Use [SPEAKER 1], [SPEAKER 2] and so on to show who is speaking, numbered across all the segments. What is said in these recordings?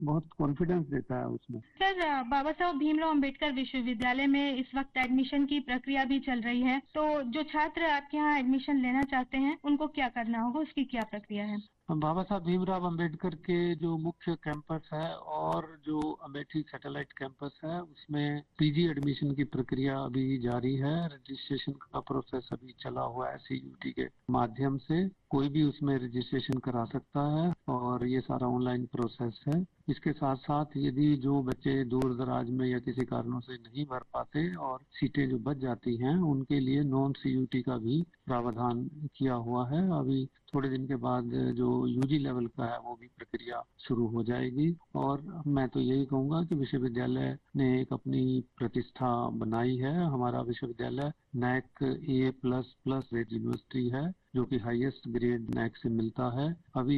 [SPEAKER 1] बहुत कॉन्फिडेंस देता है उसमें।
[SPEAKER 2] सर, बाबा साहब भीमराव अंबेडकर विश्वविद्यालय में इस वक्त एडमिशन की प्रक्रिया भी चल रही है, तो जो छात्र आपके यहाँ एडमिशन लेना चाहते हैं उनको क्या करना होगा, उसकी क्या प्रक्रिया है?
[SPEAKER 1] बाबा साहब भीमराव अंबेडकर के जो मुख्य कैंपस है और जो अमेठी सैटेलाइट कैंपस है उसमें पीजी एडमिशन की प्रक्रिया अभी जारी है। रजिस्ट्रेशन का प्रोसेस अभी चला हुआ है CUT के माध्यम से। कोई भी उसमें रजिस्ट्रेशन करा सकता है और ये सारा ऑनलाइन प्रोसेस है। इसके साथ साथ यदि जो बच्चे दूर दराज में या किसी कारणों से नहीं भर पाते और सीटें जो बच जाती हैं उनके लिए नॉन CUT का भी प्रावधान किया हुआ है। अभी थोड़े दिन के बाद जो UG लेवल का है वो भी प्रक्रिया शुरू हो जाएगी। और मैं तो यही कहूँगा कि विश्वविद्यालय ने एक अपनी प्रतिष्ठा बनाई है। हमारा विश्वविद्यालय NAC A++ रेट यूनिवर्सिटी है जो कि हाईएस्ट ग्रेड NAC से मिलता है। अभी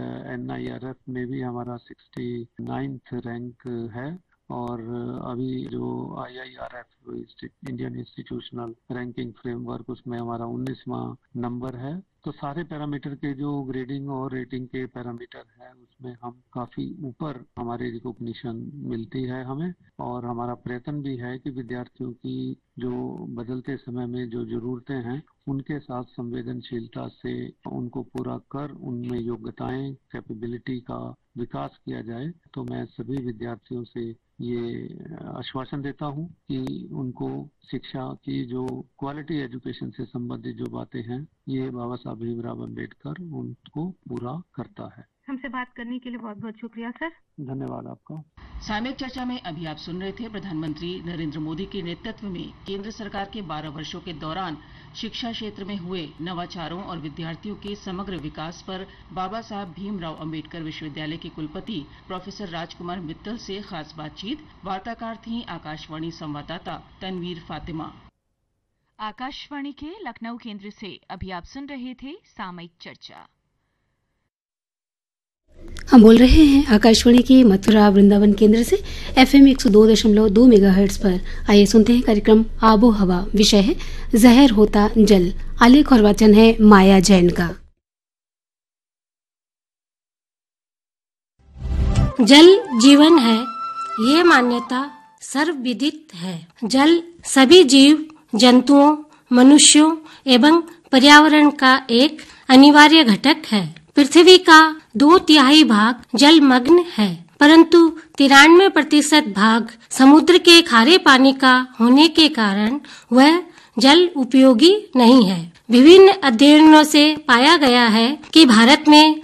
[SPEAKER 1] NIRF में भी हमारा 69th रैंक है और अभी जो IIRF Indian institutional ranking framework उसमें हमारा 19वां नंबर है। तो सारे पैरामीटर के जो ग्रेडिंग और रेटिंग के पैरामीटर है उसमें हम काफी ऊपर हमारी रिकॉग्निशन मिलती है हमें। और हमारा प्रयत्न भी है कि विद्यार्थियों की जो बदलते समय में जो जरूरतें हैं उनके साथ संवेदनशीलता से उनको पूरा कर उनमें योग्यताएं कैपेबिलिटी का विकास किया जाए। तो मैं सभी विद्यार्थियों से ये आश्वासन देता हूं कि उनको शिक्षा की जो क्वालिटी एजुकेशन से संबंधित जो बातें हैं ये बाबा साहब भीमराव अंबेडकर उनको पूरा करता है।
[SPEAKER 2] हमसे बात करने के लिए बहुत बहुत शुक्रिया सर।
[SPEAKER 1] धन्यवाद आपका।
[SPEAKER 3] सामयिक चर्चा में अभी आप सुन रहे थे प्रधानमंत्री नरेंद्र मोदी के नेतृत्व में केंद्र सरकार के 12 वर्षों के दौरान शिक्षा क्षेत्र में हुए नवाचारों और विद्यार्थियों के समग्र विकास पर बाबा साहब भीमराव अंबेडकर विश्वविद्यालय के कुलपति प्रोफेसर राजकुमार मित्तल से खास बातचीत। वार्ताकार थी आकाशवाणी संवाददाता तनवीर फातिमा।
[SPEAKER 4] आकाशवाणी के लखनऊ केंद्र से अभी आप सुन रहे थे सामयिक चर्चा।
[SPEAKER 5] हम बोल रहे हैं आकाशवाणी की मथुरा वृंदावन केंद्र से FM 102.2 मेगाहर्ट्ज पर। आइए सुनते हैं कार्यक्रम आबो हवा। विषय है जहर होता जल। आलेख और वाचन है माया जैन का।
[SPEAKER 6] जल जीवन है, ये मान्यता सर्वविदित है। जल सभी जीव जंतुओं, मनुष्यों एवं पर्यावरण का एक अनिवार्य घटक है। पृथ्वी का 2/3 भाग जलमग्न है, परंतु 93% भाग समुद्र के खारे पानी का होने के कारण वह जल उपयोगी नहीं है। विभिन्न अध्ययनों से पाया गया है कि भारत में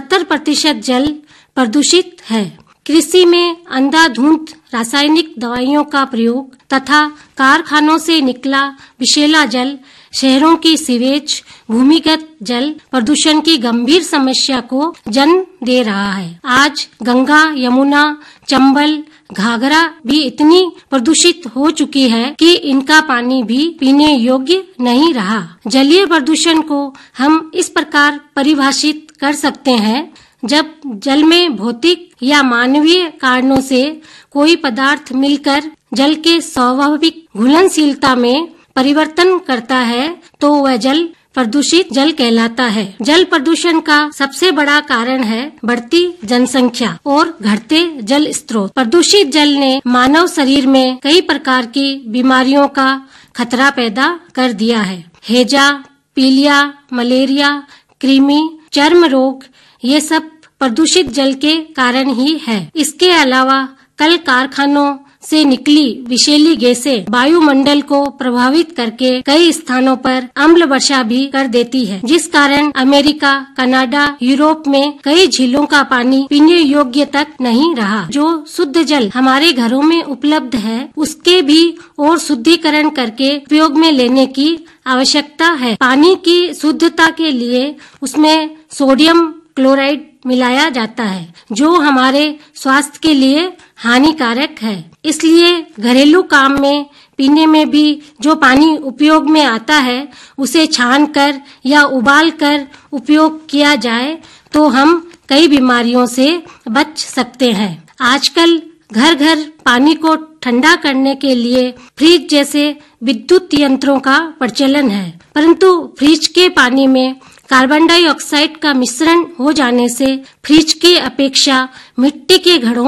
[SPEAKER 6] 70% जल प्रदूषित है। कृषि में अंधाधुंध रासायनिक दवाइयों का प्रयोग तथा कारखानों से निकला विषैला जल, शहरों की सीवेज, भूमिगत जल प्रदूषण की गंभीर समस्या को जन्म दे रहा है। आज गंगा, यमुना, चंबल, घाघरा भी इतनी प्रदूषित हो चुकी है कि इनका पानी भी पीने योग्य नहीं रहा। जलीय प्रदूषण को हम इस प्रकार परिभाषित कर सकते हैं, जब जल में भौतिक या मानवीय कारणों से कोई पदार्थ मिलकर जल के स्वाभाविक घुलनशीलता में परिवर्तन करता है तो वह जल प्रदूषित जल कहलाता है। जल प्रदूषण का सबसे बड़ा कारण है बढ़ती जनसंख्या और घटते जल स्रोत। प्रदूषित जल ने मानव शरीर में कई प्रकार की बीमारियों का खतरा पैदा कर दिया है। हैजा, पीलिया, मलेरिया, कृमि, चर्म रोग, ये सब प्रदूषित जल के कारण ही है। इसके अलावा कल कारखानों से निकली विषैली गैसें वायुमंडल को प्रभावित करके कई स्थानों पर अम्ल वर्षा भी कर देती है, जिस कारण अमेरिका, कनाडा, यूरोप में कई झीलों का पानी पीने योग्य तक नहीं रहा। जो शुद्ध जल हमारे घरों में उपलब्ध है उसके भी और शुद्धिकरण करके उपयोग में लेने की आवश्यकता है। पानी की शुद्धता के लिए उसमें सोडियम क्लोराइड मिलाया जाता है जो हमारे स्वास्थ्य के लिए हानिकारक है। इसलिए घरेलू काम में पीने में भी जो पानी उपयोग में आता है उसे छानकर या उबालकर उपयोग किया जाए तो हम कई बीमारियों से बच सकते हैं। आजकल घर घर पानी को ठंडा करने के लिए फ्रिज जैसे विद्युत यंत्रों का प्रचलन है, परंतु फ्रिज के पानी में कार्बन डाइऑक्साइड का मिश्रण हो जाने से फ्रिज की अपेक्षा मिट्टी के घड़ों